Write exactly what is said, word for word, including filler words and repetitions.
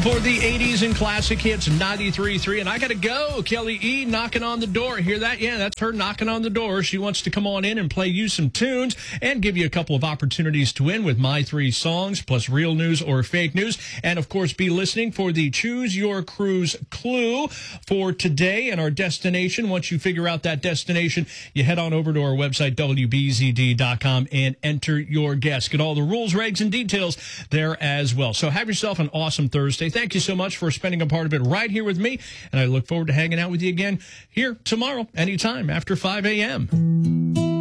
for the eighties and classic hits, ninety-three point three. And I got to go. Kelly E. knocking on the door. Hear that? Yeah, that's her knocking on the door. She wants to come on in and play you some tunes and give you a couple of opportunities to win with my three songs, plus real news or fake news. And, of course, be listening for the Choose Your Cruise clue for today and our destination. Once you figure out that destination, you head on over to our website, W B Z D dot com, and enter your guess. Get all the rules, regs, and details there as well. So have yourself an awesome Thursday. Thank you so much for spending a part of it right here with me, and I look forward to hanging out with you again here tomorrow, anytime after five a.m.